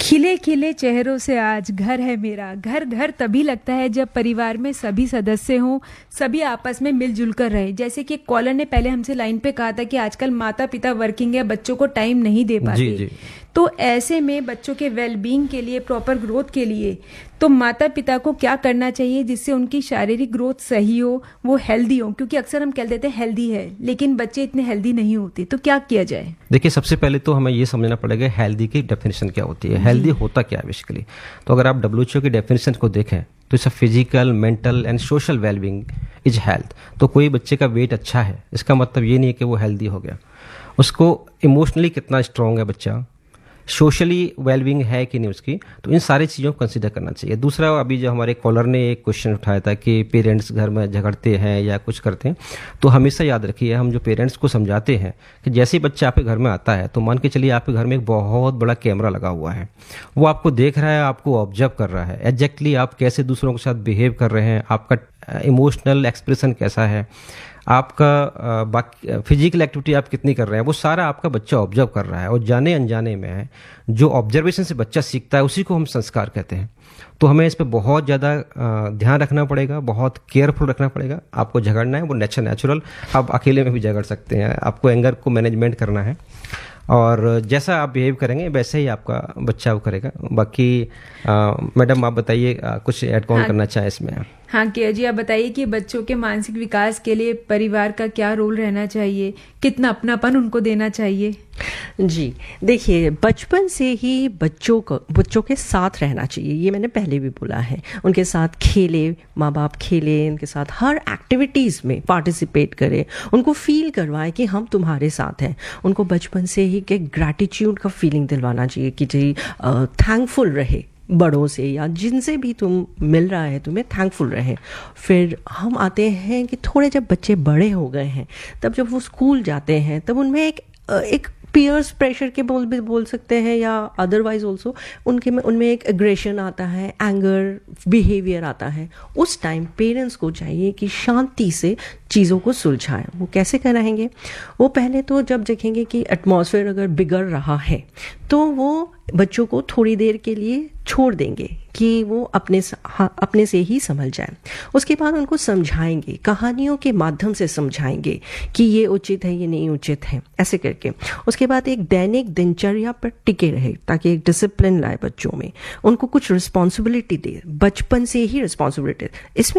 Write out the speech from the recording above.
खिले खिले चेहरों से आज घर है मेरा। घर घर तभी लगता है जब परिवार में सभी सदस्य हों, सभी आपस में मिलजुल कर रहे। जैसे कि कॉलर ने पहले हमसे लाइन पे कहा था कि आजकल माता पिता वर्किंग है, बच्चों को टाइम नहीं दे पाते। जी। तो ऐसे में बच्चों के वेलबींग के लिए, प्रॉपर ग्रोथ के लिए, तो माता पिता को क्या करना चाहिए जिससे उनकी शारीरिक ग्रोथ सही हो, वो हेल्दी हो? क्योंकि अक्सर हम कह देते हैं हेल्दी है, लेकिन बच्चे इतने हेल्दी नहीं होते। तो क्या किया जाए? देखिए, सबसे पहले तो हमें ये समझना पड़ेगा हेल्दी की डेफिनेशन क्या होती है, हेल्दी होता क्या है बेसिकली। तो अगर आप WHO की डेफिनेशन को देखें तो इसे physical, mental and social wellbeing is health. तो कोई बच्चे का वेट अच्छा है, इसका मतलब ये नहीं है कि वो हेल्दी हो गया। उसको इमोशनली कितना स्ट्रांग है बच्चा, सोशली वेलबींग है कि नहीं उसकी, तो इन सारी चीज़ों को कंसिडर करना चाहिए। दूसरा, अभी जो हमारे कॉलर ने एक क्वेश्चन उठाया था कि पेरेंट्स घर में झगड़ते हैं या कुछ करते हैं, तो हमेशा याद रखिए, हम जो पेरेंट्स को समझाते हैं कि जैसे ही बच्चा आपके घर में आता है तो मान के चलिए आपके घर में एक बहुत बड़ा कैमरा लगा हुआ है, वो आपको देख रहा है, आपको ऑब्जर्व कर रहा है एग्जैक्टली आप कैसे दूसरों के साथ बिहेव कर रहे हैं, आपका इमोशनल एक्सप्रेशन कैसा है, आपका बाकी फिजिकल एक्टिविटी आप कितनी कर रहे हैं, वो सारा आपका बच्चा ऑब्जर्व कर रहा है। और जाने अनजाने में जो ऑब्जर्वेशन से बच्चा सीखता है उसी को हम संस्कार कहते हैं। तो हमें इस पर बहुत ज़्यादा ध्यान रखना पड़ेगा, बहुत केयरफुल रखना पड़ेगा। आपको झगड़ना है वो नेचुरल, आप अकेले में भी झगड़ सकते हैं, आपको एंगर को मैनेजमेंट करना है और जैसा आप बिहेव करेंगे वैसे ही आपका बच्चा वो करेगा। बाकी मैडम आप बताइए, कुछ ऐड ऑन करना चाहें इसमें? हाँ किया जी, आप बताइए कि बच्चों के मानसिक विकास के लिए परिवार का क्या रोल रहना चाहिए, कितना अपनापन उनको देना चाहिए? जी देखिए, बचपन से ही बच्चों के साथ रहना चाहिए। ये मैंने पहले भी बोला है, उनके साथ खेले, माँ बाप खेले, उनके साथ हर एक्टिविटीज़ में पार्टिसिपेट करें, उनको फील करवाएं कि हम तुम्हारे साथ हैं। उनको बचपन से ही के ग्रैटिट्यूड का फीलिंग दिलवाना चाहिए कि जी थैंकफुल रहे बड़ों से या जिनसे भी तुम मिल रहा है, तुम्हें थैंकफुल रहे। फिर हम आते हैं कि थोड़े जब बच्चे बड़े हो गए हैं, तब जब वो स्कूल जाते हैं तब उनमें एक पीयर्स प्रेशर के बोल सकते हैं या अदरवाइज ऑल्सो उनमें एक एग्रेशन आता है, एंगर बिहेवियर आता है। उस टाइम पेरेंट्स को चाहिए कि शांति से चीज़ों को सुलझाएं। वो कैसे कराएंगे? वो पहले तो जब देखेंगे कि एटमॉस्फेयर अगर बिगड़ रहा है तो वो बच्चों को थोड़ी देर के लिए छोड़ देंगे कि वो अपने से ही संभल जाए। उसके बाद उनको समझाएंगे, कहानियों के माध्यम से समझाएंगे कि ये उचित है, ये नहीं उचित है, ऐसे करके। उसके बाद एक दैनिक दिनचर्या पर टिके रहे ताकि एक डिसिप्लिन लाए बच्चों में, उनको कुछ रिस्पॉन्सिबिलिटी दे, बचपन से ही रिस्पॉन्सिबिलिटी। इसमें